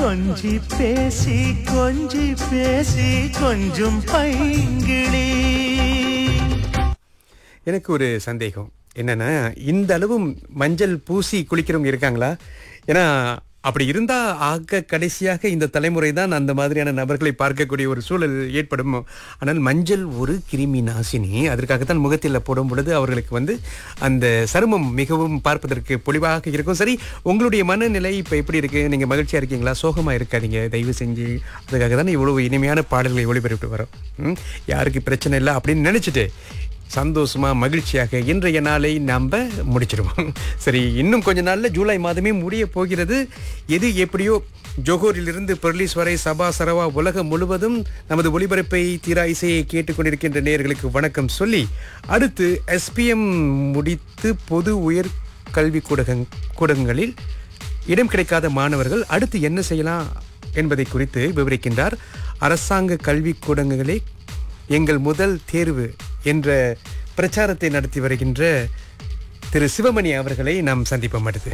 கொஞ்சி பேசி கொஞ்சி பேசி கொஞ்சம் பைங்கிளி. எனக்கு ஒரு சந்தேகம் என்னன்னா, இந்த அளவும் மஞ்சள் பூசி குளிக்கிறவங்க இருக்காங்களா? ஏன்னா அப்படி இருந்தா ஆக கடைசியாக இந்த தலைமுறை தான் அந்த மாதிரியான நபர்களை பார்க்கக்கூடிய ஒரு சூழல் ஏற்படும். ஆனால் மஞ்சள் ஒரு கிருமி நாசினி. அதற்காகத்தான் முகத்தில் போடும் பொழுது அவர்களுக்கு அந்த சருமம் மிகவும் பார்ப்பதற்கு பொலிவாக இருக்கும். சரி, உங்களுடைய மனநிலை இப்போ எப்படி இருக்கு? நீங்க மகிழ்ச்சியா இருக்கீங்களா? சோகமா இருக்காதீங்க தயவு செஞ்சு. அதுக்காக தான் இவ்வளவு இனிமையான பாடல்களை ஒளிபரப்பிட்டு வரோம். யாருக்கு பிரச்சனை இல்லை அப்படின்னு நினைச்சிட்டு சந்தோஷமா மகிழ்ச்சியாக இன்றைய நாளை நாம முடிச்சிடுவோம். சரி, இன்னும் கொஞ்ச நாள்ல ஜூலை மாதமே முடிய போகிறது. எது எப்படியோ ஜோகூரிலிருந்து பெர்லிஸ் வரை சபா சரவா உலகம் முழுவதும் நமது ஒளிபரப்பை தீரா இசையை கேட்டுக்கொண்டிருக்கின்ற நேயர்களுக்கு வணக்கம் சொல்லி, அடுத்து SPM முடித்து பொது உயர் கல்வி கூடங்களில் இடம் கிடைக்காத மாணவர்கள் அடுத்து என்ன செய்யலாம் என்பதை குறித்து விவரிக்கின்றார். அரசாங்க கல்வி கூடங்களே எங்கள் முதல் தேர்வு என்ற பிரச்சாரத்தை நடத்தி வருகின்ற திரு சிவமணி அவர்களை நாம் சந்திப்போம். அடுத்து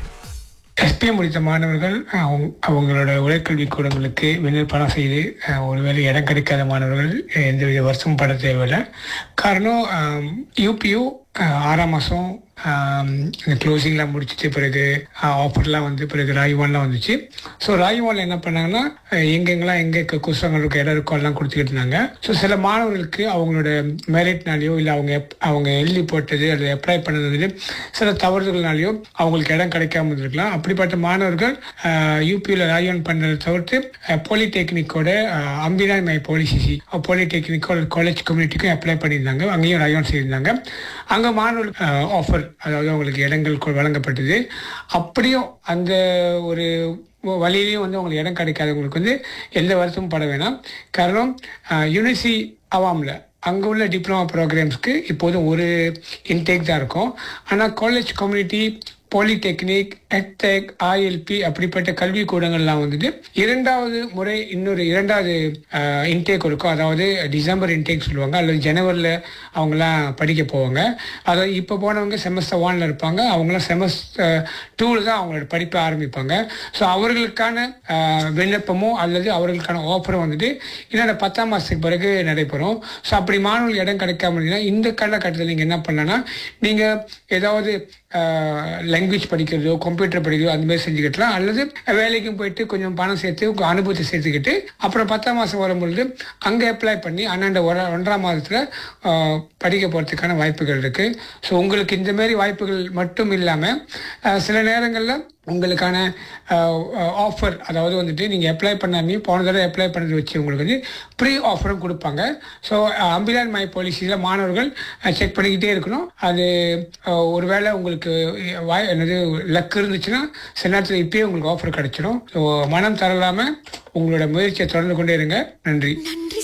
SPM முடித்த மாணவர்கள் அவங்களோட உயர்கல்வி கூடங்களுக்கு விண்ணப்பம் செய்து ஒருவேளை இடம் கிடைக்காத மாணவர்கள் எந்தவித வருஷமும் பட தேவையில்லை. காரணம் UPU 6ஆம் மாதம் இந்த க்ளோசிங்லாம் முடிச்சிட்டு பிறகு ஆஃபர்லாம் பிறகு ராய்1லாம் வந்துச்சு. ஸோ ராய்1ல என்ன பண்ணாங்கன்னா எங்கெங்கெல்லாம் எங்கே குசங்கள் இருக்க இடம் இருக்கோ எல்லாம் கொடுத்துக்கிட்டு இருந்தாங்க. ஸோ சில மாணவர்களுக்கு அவங்களோட மெரிட்னாலேயோ இல்லை அவங்க எழுதி போட்டது அல்லது அப்ளை பண்ணது சில தவறுதல்னாலேயோ அவங்களுக்கு இடம் கிடைக்காம இருந்திருக்கலாம். அப்படிப்பட்ட மாணவர்கள் UPயில் ராய்1 பண்ணதை தவிர்த்து பாலிடெக்னிக்கோட அம்பிராய் மை பாலிசிசி பாலிடெக்னிக்கோ காலேஜ் கம்யூனிட்டிக்கும் அப்ளை பண்ணியிருந்தாங்க. அங்கேயும் ராய்1 செய்திருந்தாங்க. அங்கே மாணவர்களுக்கு ஆஃபர், அதாவது அவங்களுக்கு இடங்கள் வழங்கப்பட்டது. அப்படியும் அந்த ஒரு வழியிலையும் அவங்களுக்கு இடம் கிடைக்காதவங்களுக்கு எந்த வருத்தமும் பட வேணாம். காரணம் யூனிவர்சிட்டி அவாமில் அங்கே உள்ள டிப்ளமா ப்ரோக்ராம்ஸ்க்கு இப்போதும் ஒரு இன்டேக் தான் இருக்கும். ஆனால் college community, polytechnic, edtech, ILP அப்படிப்பட்ட கல்வி கூடங்கள்லாம் இரண்டாவது முறை இன்னொரு இரண்டாவது இன்டேக் இருக்கும். அதாவது டிசம்பர் இன்டேக் சொல்லுவாங்க, அல்லது ஜனவரியில் அவங்களாம் படிக்க போவாங்க. அதாவது இப்போ போனவங்க செமஸ்டர் 1ல் இருப்பாங்க, அவங்களாம் செமஸ்டர் 2ல் தான் அவங்களோட படிப்பை ஆரம்பிப்பாங்க. ஸோ அவர்களுக்கான விண்ணப்பமோ அல்லது அவர்களுக்கான ஆஃபரும் இன்னொரு 10ஆம் மாதத்துக்கு பிறகு நடைபெறும். ஸோ அப்படி மாணவர்கள் இடம் கிடைக்காம இருந்தீங்கன்னா இந்த காலகட்டத்தில் நீங்கள் என்ன பண்ணலாம்னா, நீங்கள் ஏதாவது லாங்குவேஜ் படிக்கிறதோ கம்ப்யூட்டர் படிக்கிறதோ அந்த மாதிரி செஞ்சுக்கிட்டலாம். அல்லது வேலைக்கும் போயிட்டு கொஞ்சம் பணம் சேர்த்து அனுபவத்தை சேர்த்துக்கிட்டு அப்புறம் 10ஆம் மாதம் வரும்பொழுது அங்கே அப்ளை பண்ணி 1ஆம் மாதத்தில் படிக்க போகிறதுக்கான வாய்ப்புகள் இருக்குது. ஸோ உங்களுக்கு இந்த மாதிரி வாய்ப்புகள் மட்டும் இல்லாமல் சில நேரங்களில் உங்களுக்கான ஆஃபர், அதாவது நீங்கள் அப்ளை பண்ணாமே போன தடவை அப்ளை பண்ணதை வச்சு உங்களுக்கு ப்ரீ ஆஃபரும் கொடுப்பாங்க. ஸோ அம்பிலான் மை பாலிசியில் மாணவர்கள் செக் பண்ணிக்கிட்டே இருக்கணும். அது ஒருவேளை உங்களுக்கு என்னது லக் இருந்துச்சுன்னா சில நேரத்தில் இப்பயே உங்களுக்கு ஆஃபர் கிடைச்சிடும். ஸோ மனம் தரலாமல் உங்களோட முயற்சியை தொடர்ந்து கொண்டே இருங்க. நன்றி.